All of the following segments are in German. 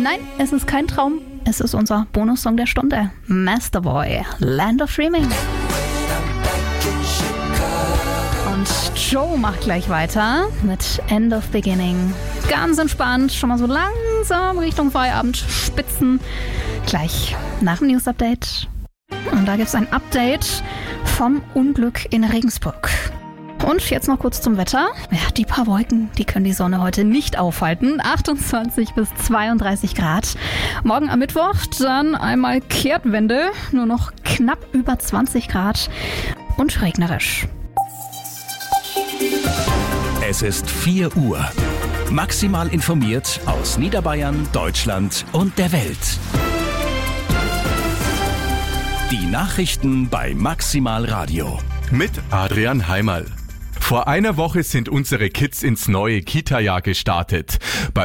Nein, es ist kein Traum. Es ist unser Bonussong der Stunde. Masterboy, Land of Dreaming. Und Joe macht gleich weiter mit End of Beginning. Ganz entspannt, schon mal so langsam Richtung Feierabend spitzen. Gleich nach dem News-Update. Und da gibt es ein Update vom Unglück in Regensburg. Und jetzt noch kurz zum Wetter. Ja, die paar Wolken, die können die Sonne heute nicht aufhalten. 28 bis 32 Grad. Morgen am Mittwoch dann einmal Kehrtwende. Nur noch knapp über 20 Grad und regnerisch. Es ist 4 Uhr. Maximal informiert aus Niederbayern, Deutschland und der Welt. Die Nachrichten bei Maximal Radio. Mit Adrian Heimerl. Vor einer Woche sind unsere Kids ins neue Kita-Jahr gestartet. Bei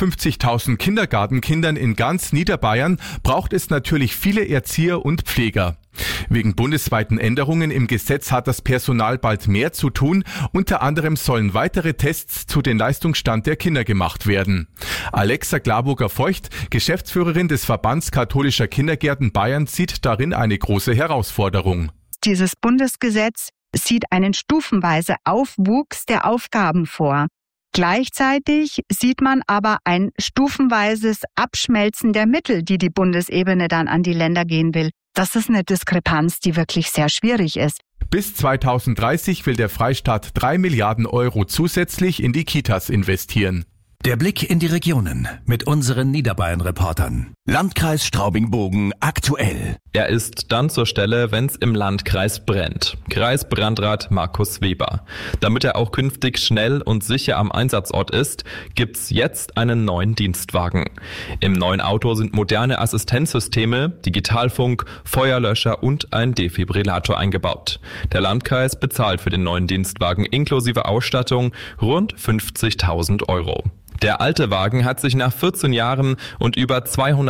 55.000 Kindergartenkindern in ganz Niederbayern braucht es natürlich viele Erzieher und Pfleger. Wegen bundesweiten Änderungen im Gesetz hat das Personal bald mehr zu tun. Unter anderem sollen weitere Tests zu den Leistungsstand der Kinder gemacht werden. Alexa Glaburger-Feucht, Geschäftsführerin des Verbands katholischer Kindergärten Bayern, sieht darin eine große Herausforderung. Dieses Bundesgesetz sieht einen stufenweise Aufwuchs der Aufgaben vor. Gleichzeitig sieht man aber ein stufenweises Abschmelzen der Mittel, die die Bundesebene dann an die Länder gehen will. Das ist eine Diskrepanz, die wirklich sehr schwierig ist. Bis 2030 will der Freistaat 3 Milliarden Euro zusätzlich in die Kitas investieren. Der Blick in die Regionen mit unseren Niederbayern-Reportern. Landkreis Straubing-Bogen aktuell. Er ist dann zur Stelle, wenn es im Landkreis brennt. Kreisbrandrat Markus Weber. Damit er auch künftig schnell und sicher am Einsatzort ist, gibt's jetzt einen neuen Dienstwagen. Im neuen Auto sind moderne Assistenzsysteme, Digitalfunk, Feuerlöscher und ein Defibrillator eingebaut. Der Landkreis bezahlt für den neuen Dienstwagen inklusive Ausstattung rund 50.000 Euro. Der alte Wagen hat sich nach 14 Jahren und über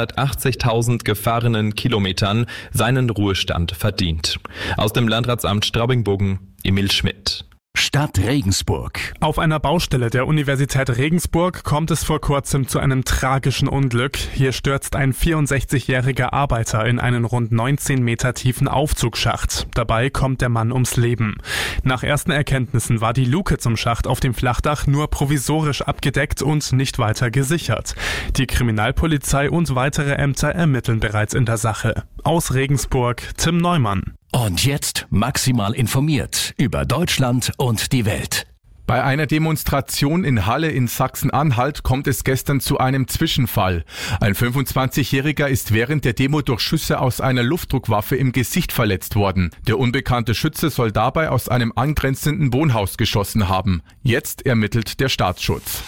280.000 gefahrenen Kilometern seinen Ruhestand verdient. Aus dem Landratsamt Straubing-Bogen, Emil Schmidt. Stadt Regensburg. Auf einer Baustelle der Universität Regensburg kommt es vor kurzem zu einem tragischen Unglück. Hier stürzt ein 64-jähriger Arbeiter in einen rund 19 Meter tiefen Aufzugsschacht. Dabei kommt der Mann ums Leben. Nach ersten Erkenntnissen war die Luke zum Schacht auf dem Flachdach nur provisorisch abgedeckt und nicht weiter gesichert. Die Kriminalpolizei und weitere Ämter ermitteln bereits in der Sache. Aus Regensburg, Tim Neumann. Und jetzt maximal informiert über Deutschland und die Welt. Bei einer Demonstration in Halle in Sachsen-Anhalt kommt es gestern zu einem Zwischenfall. Ein 25-Jähriger ist während der Demo durch Schüsse aus einer Luftdruckwaffe im Gesicht verletzt worden. Der unbekannte Schütze soll dabei aus einem angrenzenden Wohnhaus geschossen haben. Jetzt ermittelt der Staatsschutz.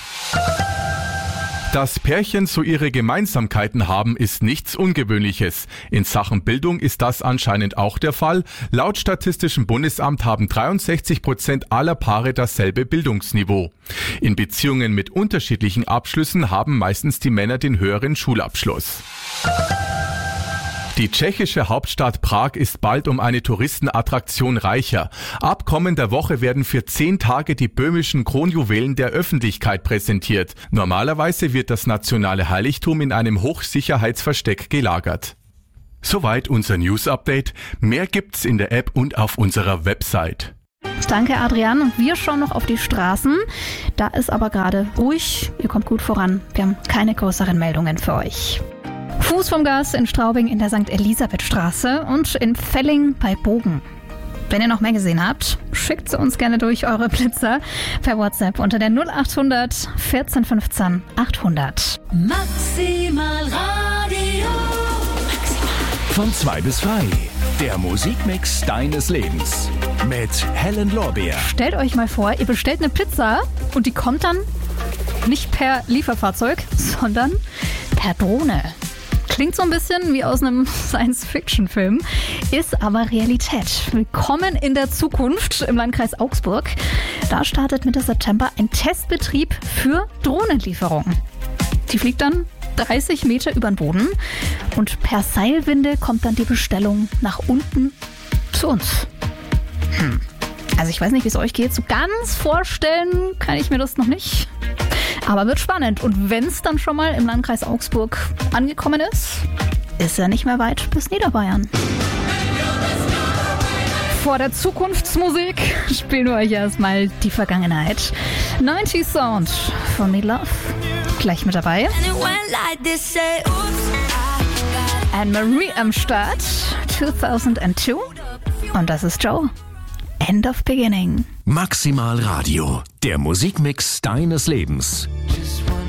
Dass Pärchen so ihre Gemeinsamkeiten haben, ist nichts Ungewöhnliches. In Sachen Bildung ist das anscheinend auch der Fall. Laut Statistischem Bundesamt haben 63% aller Paare dasselbe Bildungsniveau. In Beziehungen mit unterschiedlichen Abschlüssen haben meistens die Männer den höheren Schulabschluss. Die tschechische Hauptstadt Prag ist bald um eine Touristenattraktion reicher. Ab kommender Woche werden für 10 Tage die böhmischen Kronjuwelen der Öffentlichkeit präsentiert. Normalerweise wird das nationale Heiligtum in einem Hochsicherheitsversteck gelagert. Soweit unser News-Update. Mehr gibt's in der App und auf unserer Website. Danke, Adrian. Und wir schauen noch auf die Straßen. Da ist aber gerade ruhig. Ihr kommt gut voran. Wir haben keine größeren Meldungen für euch. Fuß vom Gas in Straubing in der St. Elisabeth-Straße und in Velling bei Bogen. Wenn ihr noch mehr gesehen habt, schickt sie uns gerne durch eure Blitzer per WhatsApp unter der 0800 14 15 800. Maximal Radio. Von 2 bis 3. Der Musikmix deines Lebens. Mit Helen Lorbeer. Stellt euch mal vor, ihr bestellt eine Pizza und die kommt dann nicht per Lieferfahrzeug, sondern per Drohne. Klingt so ein bisschen wie aus einem Science-Fiction-Film, ist aber Realität. Willkommen in der Zukunft im Landkreis Augsburg. Da startet Mitte September ein Testbetrieb für Drohnenlieferung. Die fliegt dann 30 Meter über den Boden und per Seilwinde kommt dann die Bestellung nach unten zu uns. Also ich weiß nicht, wie es euch geht. So ganz vorstellen kann ich mir das noch nicht. Aber wird spannend. Und wenn es dann schon mal im Landkreis Augsburg angekommen ist ja nicht mehr weit bis Niederbayern. Vor der Zukunftsmusik spielen wir euch erstmal die Vergangenheit. 90s Sound von Need Love. Gleich mit dabei. Anne-Marie am Start, 2002. Und das ist Joe. End of Beginning. Maximal Radio, der Musikmix deines Lebens. Just